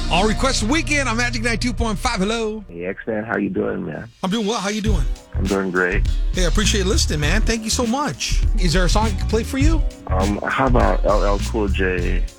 All Request Weekend on Magic 92.5. Hello. Hey, X-Man, how you doing, man? I'm doing well. How you doing? I'm doing great. Hey, I appreciate listening, man. Thank you so much. Is there a song I can play for you? How about LL Cool J,